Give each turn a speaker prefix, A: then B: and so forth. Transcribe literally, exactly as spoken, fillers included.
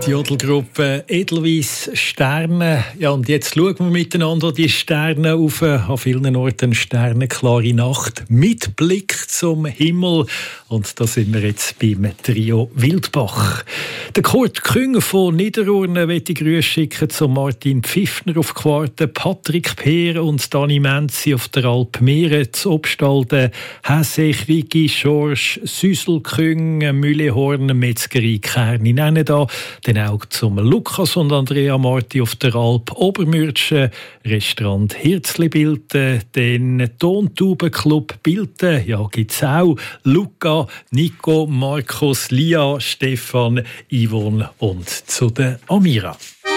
A: Die Jodelgruppe Edelweiss Sterne. Ja, und jetzt schauen wir miteinander die Sterne auf. An vielen Orten sternenklare Nacht mit Blick zum Himmel. Und da sind wir jetzt beim Trio Wildbach. Der Kurt Küng von Niederurne möchte Grüße schicken zu Martin Pfiffner auf Quarte, Patrick Peer und Dani Menzi auf der Alp Meere, zu Obstalden, Hessech, Rigi, Schorsch, Süsel, Küng, Mühlehorn, Metzgerei, Kerni nennen da. Dann auch zum Lukas und Andrea Marti auf der Alp Obermürtschen, Restaurant Hirzli Bilten, den Tontaubenclub Bilten, ja gibt's auch, Luca, Nico, Markus, Lia, Stefan, Yvonne und zu der Amira.